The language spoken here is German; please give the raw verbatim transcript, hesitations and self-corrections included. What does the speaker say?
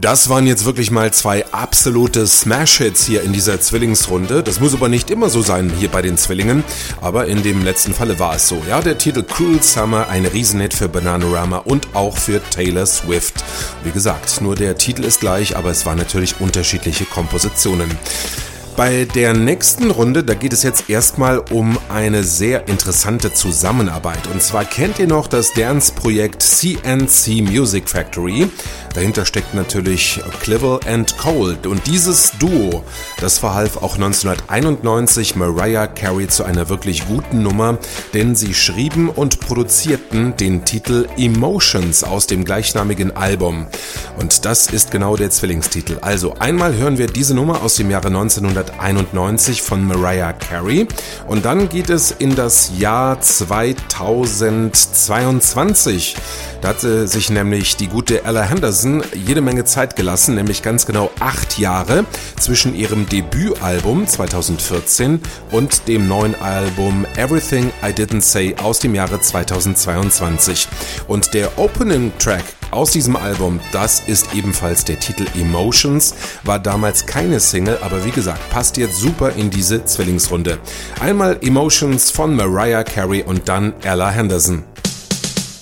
Das waren jetzt wirklich mal zwei absolute Smash-Hits hier in dieser Zwillingsrunde. Das muss aber nicht immer so sein hier bei den Zwillingen, aber in dem letzten Falle war es so. Ja, der Titel Cruel Summer, ein Riesenhit für Bananarama und auch für Taylor Swift. Wie gesagt, nur der Titel ist gleich, aber es waren natürlich unterschiedliche Kompositionen. Bei der nächsten Runde, da geht es jetzt erstmal um eine sehr interessante Zusammenarbeit. Und zwar kennt ihr noch das Dance-Projekt C N C Music Factory. Dahinter steckt natürlich Clivel and Cole. Und dieses Duo, das verhalf auch neunzehnhunderteinundneunzig Mariah Carey zu einer wirklich guten Nummer, denn sie schrieben und produzierten den Titel Emotions aus dem gleichnamigen Album. Und das ist genau der Zwillingstitel. Also einmal hören wir diese Nummer aus dem Jahre neunzehnhunderteinundneunzig von Mariah Carey und dann geht es in das Jahr zweitausendzweiundzwanzig. Da hat sich nämlich die gute Ella Henderson jede Menge Zeit gelassen, nämlich ganz genau acht Jahre zwischen ihrem Debütalbum zweitausendvierzehn und dem neuen Album Everything I Didn't Say aus dem Jahre zweitausendzweiundzwanzig. Und der Opening Track aus diesem Album, das ist ebenfalls der Titel Emotions, war damals keine Single, aber wie gesagt, passt jetzt super in diese Zwillingsrunde. Einmal Emotions von Mariah Carey und dann Ella Henderson.